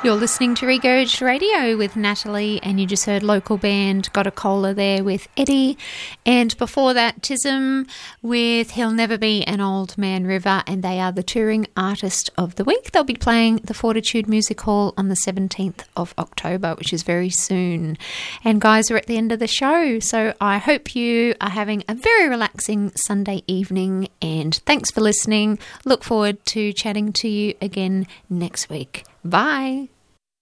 You're listening to Regurged Radio with Natalie, and you just heard local band Got a Cola there with Eddie, and before that Tism with He'll Never Be an Old Man River, and they are the touring artist of the week. They'll be playing the Fortitude Music Hall on the 17th of October, which is very soon. And guys, we're at the end of the show, so I hope you are having a very relaxing Sunday evening, and thanks for listening. Look forward to chatting to you again next week. Bye.